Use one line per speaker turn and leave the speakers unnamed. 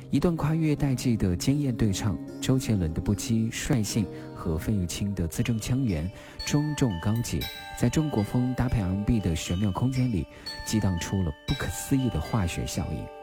一段跨越代际的惊艳对唱，周杰伦的不羁率性和费玉清的字正腔圆、庄重高洁，在中国风搭配 R&B 的玄妙空间里，激荡出了不可思议的化学效应。